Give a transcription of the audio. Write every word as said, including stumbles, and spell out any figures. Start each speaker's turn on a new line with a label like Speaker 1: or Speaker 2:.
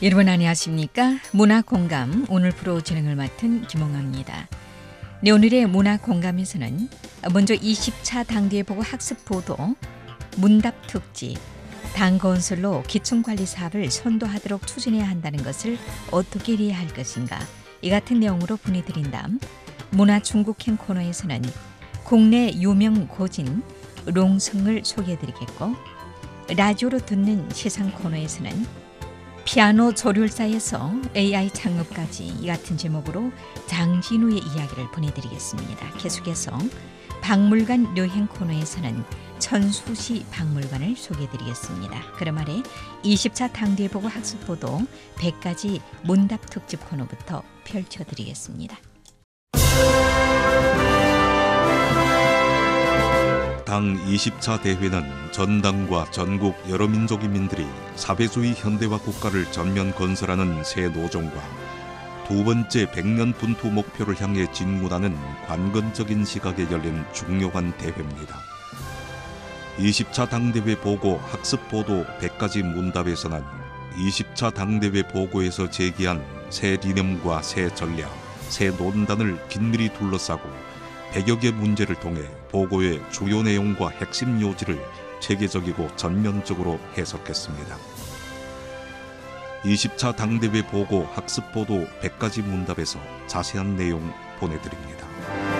Speaker 1: 여러분 안녕하십니까? 문화공감 오늘 프로 진행을 맡은 김홍아입니다. 네, 오늘의 문화공감에서는 먼저 이십 차 당대회 보고 학습 보도 문답 특집 당 건설로 기충관리 사업을 선도하도록 추진해야 한다는 것을 어떻게 이해할 것인가 이 같은 내용으로 보내드린 다음 문화중국행 코너에서는 국내 유명 고진 롱성을 소개해드리겠고 라디오로 듣는 시상 코너에서는 피아노 조율사에서 에이아이 창업까지 이 같은 제목으로 장진우의 이야기를 보내드리겠습니다. 계속해서 박물관 여행 코너에서는 천수시 박물관을 소개해드리겠습니다. 그럼 아래 이십 차 당대회 보고 학습보도 백 가지 문답 특집 코너부터 펼쳐드리겠습니다.
Speaker 2: 당 이십 차 대회는 전당과 전국 여러 민족 인민들이 사회주의 현대화 국가를 전면 건설하는 새 노종과 두 번째 백 년 분투 목표를 향해 진군하는 관건적인 시각에 열린 중요한 대회입니다. 이십 차 당대회 보고 학습 보도 백 가지 문답에서는 이십 차 당대회 보고에서 제기한 새 리념과 새 전략, 새 논단을 긴밀히 둘러싸고 백여 개 문제를 통해 보고의 주요 내용과 핵심 요지를 체계적이고 전면적으로 해석했습니다. 이십 차 당대회 보고 학습 보도 백 가지 문답에서 자세한 내용 보내드립니다.